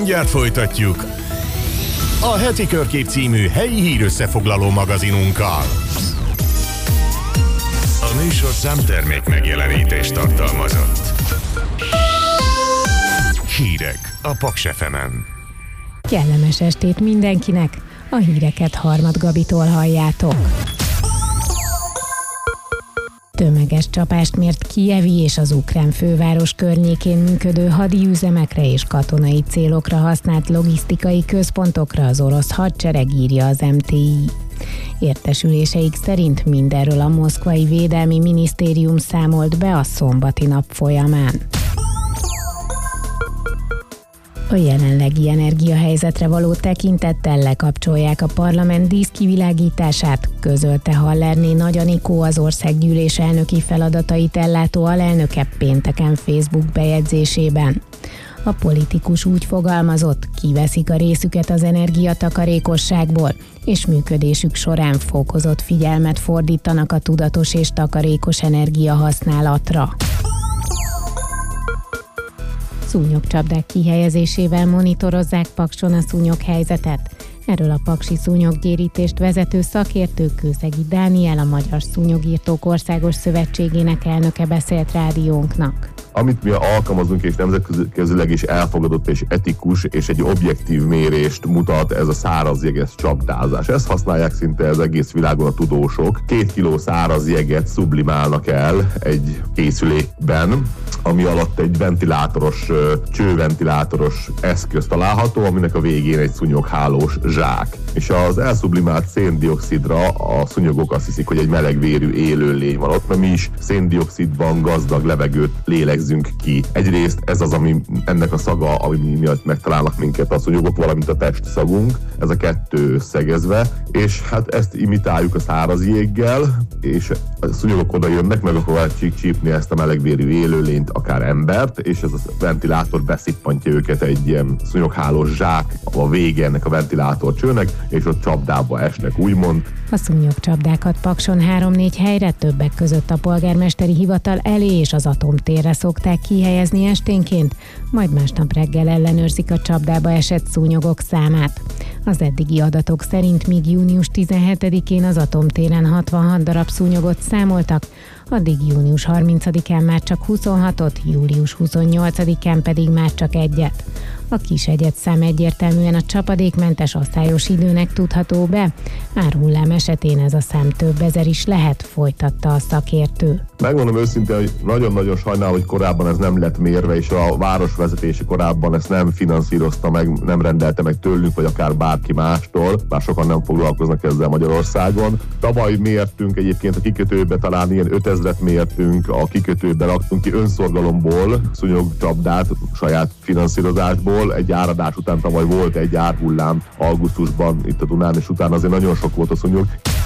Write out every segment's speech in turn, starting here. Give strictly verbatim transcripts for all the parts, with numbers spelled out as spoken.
Mindjárt folytatjuk a Heti Körkép című helyi hírösszefoglaló magazinunkkal. A műsorszám termék megjelenítést tartalmazott. Hírek a Paks ef emen. Kellemes estét mindenkinek, a híreket Harmad Gabitól halljátok. Tömeges csapást mért Kijevi és az ukrán főváros környékén működő hadiüzemekre és katonai célokra használt logisztikai központokra az orosz hadsereg, írja az em té i. Értesüléseik szerint mindenről a moszkvai védelmi minisztérium számolt be a szombati nap folyamán. A jelenlegi energiahelyzetre való tekintettel lekapcsolják a parlament díszkivilágítását, közölte Hallerné Nagy Anikó, az országgyűlés elnöki feladatait ellátó alelnöke pénteken Facebook bejegyzésében. A politikus úgy fogalmazott, kiveszik a részüket az energiatakarékosságból, és működésük során fokozott figyelmet fordítanak a tudatos és takarékos energiahasználatra. Szúnyogcsapdák kihelyezésével monitorozzák Pakson a szúnyoghelyzetet. Erről a paksi szúnyoggyérítést vezető szakértő Kőszegi Dániel, a Magyar Szúnyogírtók Országos Szövetségének elnöke beszélt rádiónknak. Amit mi alkalmazunk és nemzetközileg is elfogadott és etikus és egy objektív mérést mutat, ez a száraz jeges csapdázás. Ezt használják szinte az egész világon a tudósok. Két kiló száraz jeget sublimálnak el egy készülékben, ami alatt egy ventilátoros, csőventilátoros eszköz található, aminek a végén egy szúnyoghálós zsák. És az elszublimált széndioxidra a szúnyogok azt hiszik, hogy egy melegvérű élőlény van ott, mert mi is széndioxidban gazdag levegőt lélegzünk ki. Egyrészt ez az, ami ennek a szaga, ami miatt megtalálnak minket a szúnyogok, valamint a testszagunk, ez a kettő összegezve, és hát ezt imitáljuk a száraz jéggel, és a szúnyogok oda jönnek, meg akkor lehet csípni ezt a melegvérű élőlényt, akár embert, és ez a ventilátor beszippantja őket egy ilyen szúnyoghálós zsák a vége ennek a ventilátorcsőnek, és ott csapdába esnek, úgymond. A szúnyogcsapdákat Pakson három-négy helyre, többek között a polgármesteri hivatal elé és az Atomtérre szokták kihelyezni esténként, majd másnap reggel ellenőrzik a csapdába esett szúnyogok számát. Az eddigi adatok szerint míg június tizenhetedikén az Atomtéren hatvanhat darab szúnyogot számoltak, addig június harmincadikán már csak huszonhatot, július huszonnyolcadikán pedig már csak egyet. A kis egyedszám egyértelműen a csapadékmentes asszályos időnek tudható be, árhullám esetén ez a szám több ezer is lehet, folytatta a szakértő. Megmondom őszintén, hogy nagyon-nagyon sajnálom, hogy korábban ez nem lett mérve, és a városvezetése korábban ezt nem finanszírozta meg, nem rendelte meg tőlünk, vagy akár bárki mástól, bár sokan nem foglalkoznak ezzel Magyarországon. Tavaly mértünk egyébként a kikötőbe, talán ilyen ötezret mértünk, a kikötőbe raktunk ki önszorgalomból szúnyogcsapdát, saját finanszírozásból. Egy áradás után tavaly volt egy árhullám augusztusban itt a Dunán, és utána azért nagyon sok volt a szúnyog.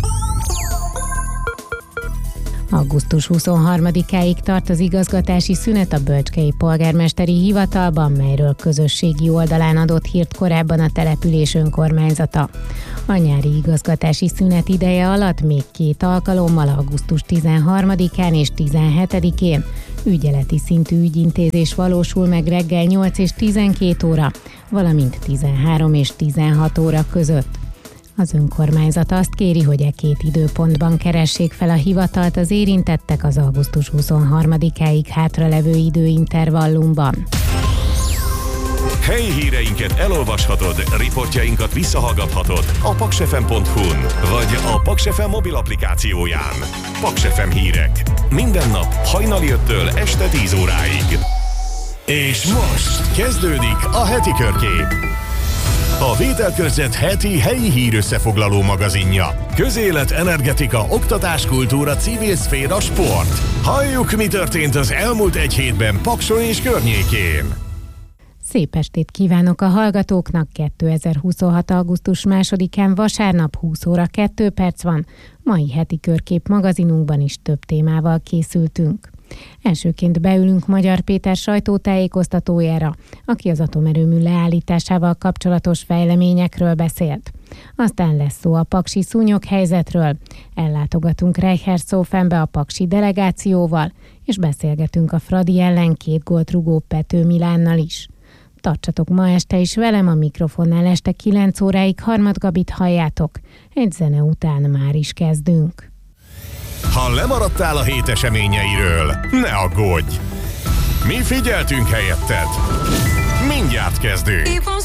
augusztus huszonharmadikáig tart az igazgatási szünet a Bölcskei polgármesteri hivatalban, melyről közösségi oldalán adott hírt korábban a település önkormányzata. A nyári igazgatási szünet ideje alatt még két alkalommal, augusztus tizenharmadikán és tizenhetedikén ügyeleti szintű ügyintézés valósul meg reggel nyolc és tizenkét óra, valamint tizenhárom és tizenhat óra között. Az önkormányzat azt kéri, hogy e két időpontban keressék fel a hivatalt az érintettek az augusztus huszonharmadikáig hátralevő időintervallumban. Helyi híreinket elolvashatod, riportjainkat visszahallgathatod a paksefem pont hu-n vagy a Paks ef em mobil applikációján. Paks ef em hírek. Minden nap hajnali öttől este tíz óráig. És most kezdődik a Heti Körkép. A Vételkörzet heti helyi hírösszefoglaló magazinja. Közélet, energetika, oktatás, kultúra, civil szféra, sport. Halljuk, mi történt az elmúlt egy hétben Pakson és környékén. Szép estét kívánok a hallgatóknak! kétezer-huszonhat. augusztus másodikán vasárnap húsz óra kettő perc van. Mai Heti Körkép magazinunkban is több témával készültünk. Elsőként beülünk Magyar Péter sajtótájékoztatójára, aki az atomerőmű leállításával kapcsolatos fejleményekről beszélt. Aztán lesz szó a paksi szúnyoghelyzetről, ellátogatunk Reichershoffenbe a paksi delegációval, és beszélgetünk a Fradi ellen két gólt rugó Pető Milánnal is. tartsatok ma este is velem, a mikrofonnál este kilenc óráig. Harmad Gabit halljátok. Egy zene után már is kezdünk. Ha lemaradtál a hét eseményeiről, ne aggódj! Mi figyeltünk helyetted. Mindjárt kezdünk.